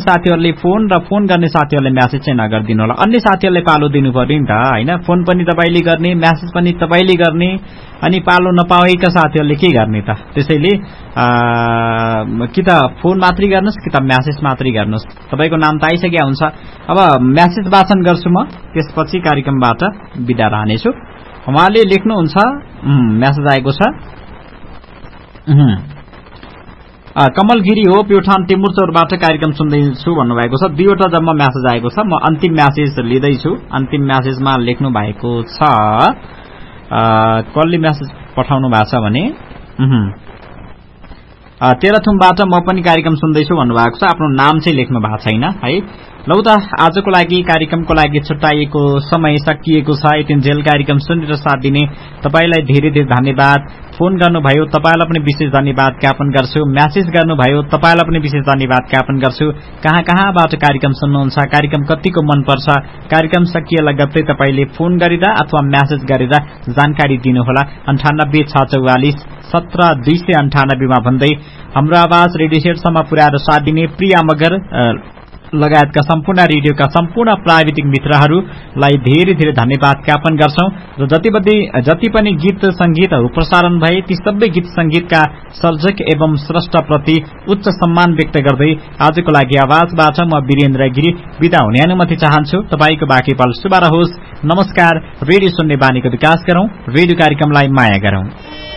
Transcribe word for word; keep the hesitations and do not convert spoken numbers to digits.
साथीहरूले फोन र फोन गर्ने साथीहरूले म्यासेज चाहिँ नगरिदिनु होला। अन्य साथीहरूले पालो दिनु पर्यो नि त हैन। फोन पनि तपाईले गर्ने, म्यासेज पनि तपाईले गर्ने, अनि पालो नपाएका साथीहरूले के गर्ने त? त्यसैले कि त फोन मात्रै गर्नुस् कि त म्यासेज मात्रै गर्नुस्। तपाईको नाम त आइसक्या हुन्छ। अब म्यासेज वाचन गर्छु म, त्यसपछि कार्यक्रमबाट बिदा रहनेछु। उहाँले लेख्नुहुन्छ, म्यासेज आएको छ। कमल गिरी हो, प्युठान टिमुरचौरबाट कार्यक्रम सुन्दैछु भन्नुभएको छ। दुईवटा जम्मा म्यासेज आएको छ। म अन्तिम म्यासेज लिँदैछु। अन्तिम म्यासेजमा लेख्नु भएको छ, कसले म्यासेज पठाउनु भएको छ भने तेह्रथुमबाट म पनि कार्यक्रम सुन्दैछु भन्नुभएको छ। आफ्नो नाम चाहिँ लेख्नु भएको छैन है। लौ त आजको लागि कार्यक्रमको लागि छुट्टाइएको समय सकिएको छ। यतिन्जेल कार्यक्रम सुनेर साथ दिने तपाईलाई धेरै धेरै धन्यवाद। फोन गर्नुभयो तपाईलाई पनि विशेष धन्यवाद ज्ञापन गर्छु। म्यासेज गर्नुभयो तपाईलाई पनि विशेष धन्यवाद ज्ञापन गर्छु। कहाँ कहाँबाट कार्यक्रम सुन्नुहुन्छ, कार्यक्रम कतिको मनपर्छ, कार्यक्रम सकिए लगत्तै तपाईले फोन गरेर अथवा म्यासेज गरेर जानकारी दिनुहोला। अन्ठानब्बे छ चौवालिस सत्र दुई सय अन्ठानब्बेमा भन्दै हाम्रो आवाज रेडियो सेटसम्म पुर्याएर साथ दिने प्रिया मगर लगायतका सम्पूर्ण रेडियोका सम्पूर्ण प्राविधिक मित्रहरूलाई धेरै धेरै धन्यवाद ज्ञापन गर्छौं। र जति जति पनि गीत संगीतहरू प्रसारण भए ती सबै गीत संगीतका सर्जक एवं स्रष्टाप्रति उच्च सम्मान व्यक्त गर्दै आजको लागि आवाजबाट म वीरेन्द्र गिरी बिदा हुने अनुमति चाहन्छु। तपाईको बाँकी पल शुभ रहोस्। नमस्कार। रेडियो सुन्ने बानीको विकास गरौं, रेडियो कार्यक्रमलाई माया गरौं।